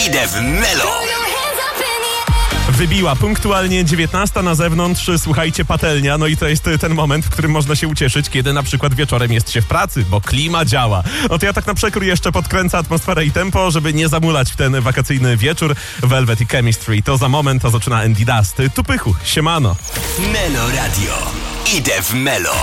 Idę w Melo. Wybiła punktualnie 19 na zewnątrz, słuchajcie, patelnia, no i to jest ten moment, w którym można się ucieszyć, kiedy na przykład wieczorem jest się w pracy, bo klima działa. No to ja tak na przekór jeszcze podkręcę atmosferę i tempo, żeby nie zamulać w ten wakacyjny wieczór. Velvet i Chemistry, to za moment, to zaczyna Andy Dust. Tu pychu, siemano. Melo Radio. Idę w Melo.